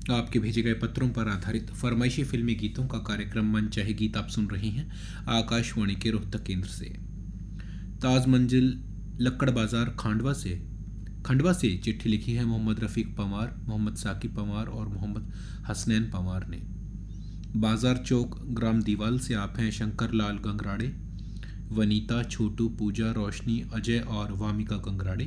आपके भेजे गए पत्रों पर आधारित फरमाइशी फिल्मी गीतों का कार्यक्रम मन चाहे गीत आप सुन रहे हैं आकाशवाणी के रोहतक केंद्र से। ताज मंजिल लक्कड़ बाजार खंडवा से चिट्ठी लिखी है मोहम्मद रफ़ीक पवार, मोहम्मद साकिब पवार और मोहम्मद हसनैन पवार ने। बाजार चौक ग्राम दीवाल से आप हैं शंकर लाल गंगराड़े, वनीता, छोटू, पूजा, रोशनी, अजय और वामिका गंगराड़े।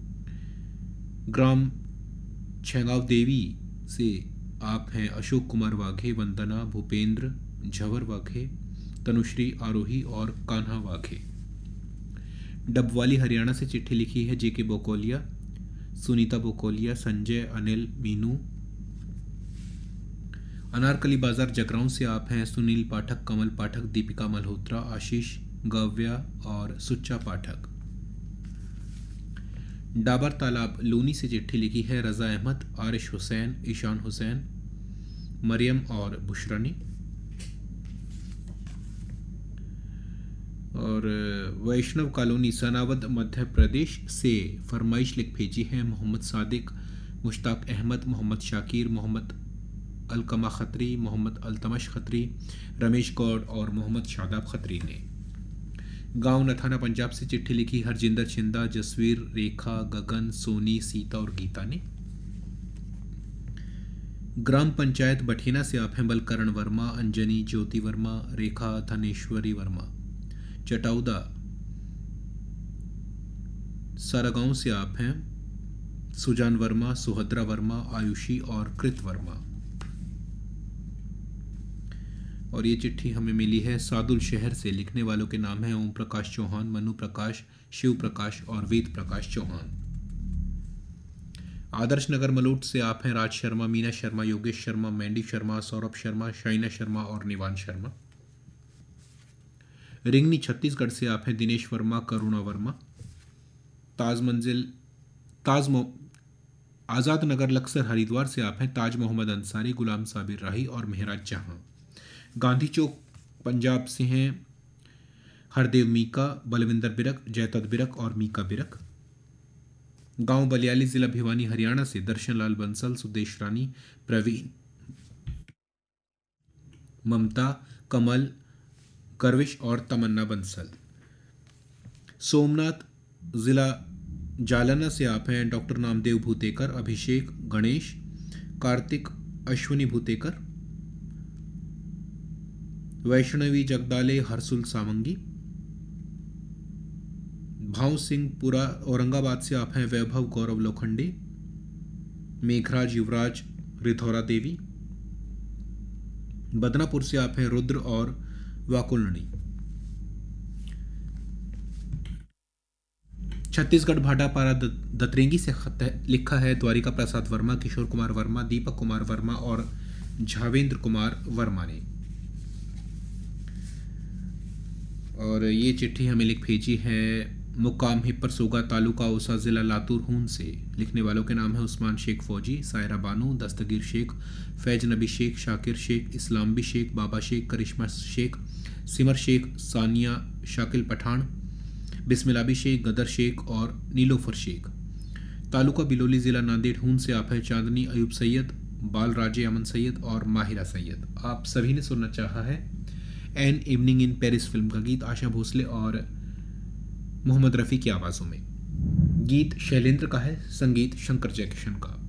ग्राम छैगांव देवी से आप हैं अशोक कुमार वाघे, वंदना, भूपेंद्र, झवर वाघे, तनुश्री, आरोही और कान्हा वाघे। डबवाली हरियाणा से चिट्ठी लिखी है जेके बोकोलिया, सुनीता बोकोलिया, संजय, अनिल, मीनू। अनारकली बाजार जगरांव से आप हैं सुनील पाठक, कमल पाठक, दीपिका मल्होत्रा, आशीष, गव्या और सुच्चा पाठक। डाबर तालाब लूनी से चिट्ठी लिखी है रजा अहमद, आरिश हुसैन, ईशान हुसैन, मरियम और बुशरा ने। और वैष्णव कॉलोनी सनावद मध्य प्रदेश से फरमाइश लिख भेजी है मोहम्मद सादिक, मुश्ताक अहमद, मोहम्मद शाकिर, मोहम्मद अलकमा खत्री, मोहम्मद अल्तमश खत्री, रमेश गौड़ और मोहम्मद शादाब खत्री ने। गांव नथाना पंजाब से चिट्ठी लिखी हरजिंदर छिंदा, जसवीर, रेखा, गगन, सोनी, सीता और गीता ने। ग्राम पंचायत बठेना से आप हैं बलकरण वर्मा, अंजनी, ज्योति वर्मा, रेखा, धनेश्वरी वर्मा। चटाउदा सारागांव से आप हैं सुजान वर्मा, सुभद्रा वर्मा, आयुषी और कृत वर्मा। और ये चिट्ठी हमें मिली है सादुल शहर से। लिखने वालों के नाम हैं ओम प्रकाश चौहान, मनु प्रकाश, शिव प्रकाश और वेद प्रकाश चौहान। आदर्श नगर मलोट से आप हैं राज शर्मा, मीना शर्मा, योगेश शर्मा, मैंडी शर्मा, सौरभ शर्मा, शाइना शर्मा और निवान शर्मा। रिंगनी छत्तीसगढ़ से आप हैं दिनेश वर्मा, करुणा वर्मा। आजाद नगर लक्सर हरिद्वार से आप हैं ताज मोहम्मद अंसारी, गुलाम साबिर राही और मेहराज जहां। गांधी चौक पंजाब से हैं हरदेव मीका, बलविंदर बिरक, जयतद बिरक और मीका बिरक। गांव बलियाली जिला भिवानी हरियाणा से दर्शन लाल बंसल, सुदेश रानी, प्रवीण, ममता, कमल, गर्विश और तमन्ना बंसल। सोमनाथ जिला जालना से आप हैं डॉक्टर नामदेव भूतेकर, अभिषेक, गणेश, कार्तिक, अश्विनी भूतेकर। वैष्णवी जगदाले, हरसुल सावंगी। भाव सिंहपुरा औरंगाबाद से आप हैं वैभव गौरव लोखंडे, मेघराज, युवराज, रिधौरा देवी। बदनापुर से आप हैं रुद्र और वाकुलनी। छत्तीसगढ़ भाटापारा दतरेंगी से लिखा है द्वारिका प्रसाद वर्मा, किशोर कुमार वर्मा, दीपक कुमार वर्मा और झावेंद्र कुमार वर्मा ने। और ये चिट्ठी हमें लिख भेजी है मुकाम हिप्पर सोगा, तालुका ओसा, जिला लातूर हून से। लिखने वालों के नाम है उस्मान शेख फौजी, सायरा बानू, दस्तगीर शेख, फैज नबी शेख, शाकिर शेख, इस्लाम्बी शेख, बाबा शेख, करिश्मा शेख, सिमर शेख, सानिया शाकिल पठान, बिस्मिलाबी शेख, गदर शेख और नीलोफर शेख। तालुका बिलोली, जिला नांदेड़ हून से आप है चांदनी अयूब सैयद, बाल राजे अमन सैयद और माहिरा सैयद। आप सभी ने सुनना चाहा है an evening in Paris film का गीत आशा भोसले और मोहम्मद रफ़ी की आवाज़ों में। गीत शैलेंद्र का है, संगीत शंकर जयकिशन का।